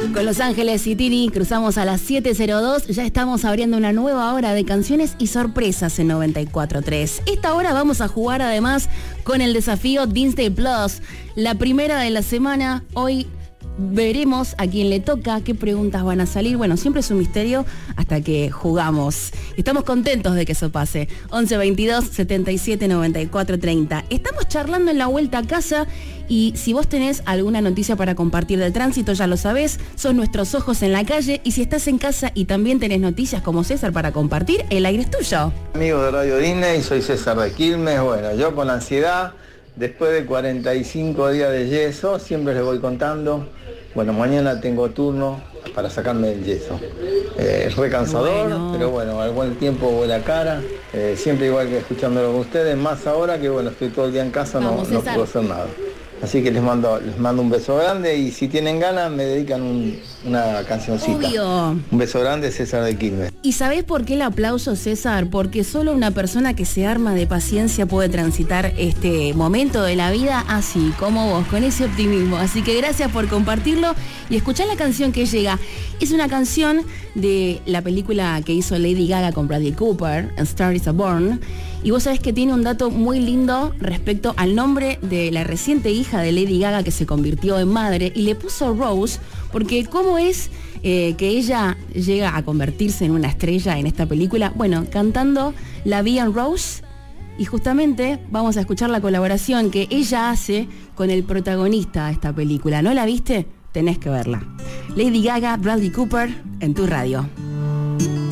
Con Los Ángeles y Tini cruzamos a las 7:02, ya estamos abriendo una nueva hora de canciones y sorpresas en 94.3. Esta hora vamos a jugar además con el desafío Disney Plus, la primera de la semana. Hoy veremos a quién le toca, qué preguntas van a salir. Bueno, siempre es un misterio hasta que jugamos. Estamos contentos de que eso pase. 11 22 77 94 30. Estamos charlando en la vuelta a casa y si vos tenés alguna noticia para compartir de tránsito, ya lo sabés, sos nuestros ojos en la calle. Y si estás en casa y también tenés noticias como César para compartir, el aire es tuyo. Amigos de Radio Disney, soy César de Quilmes. Bueno, yo con ansiedad, después de 45 días de yeso, siempre les voy contando. Bueno, mañana tengo turno para sacarme el yeso. Es re cansador, pero bueno, al buen tiempo vuela cara. Siempre igual que escuchándolo con ustedes, más ahora que bueno, estoy todo el día en casa, no puedo hacer nada. Así que les mando un beso grande y si tienen ganas me dedican una cancioncita. Obvio. Un beso grande, César de Quilmes. ¿Y sabés por qué el aplauso, César? Porque solo una persona que se arma de paciencia puede transitar este momento de la vida así, como vos, con ese optimismo. Así que gracias por compartirlo y escuchar la canción que llega. Es una canción de la película que hizo Lady Gaga con Bradley Cooper, A Star is Born. Y vos sabés que tiene un dato muy lindo respecto al nombre de la reciente hija de Lady Gaga que se convirtió en madre y le puso Rose porque cómo es que ella llega a convertirse en una estrella en esta película, bueno, cantando La Vie en Rose. Y justamente vamos a escuchar la colaboración que ella hace con el protagonista de esta película. ¿No la viste? Tenés que verla. Lady Gaga, Bradley Cooper, en tu radio.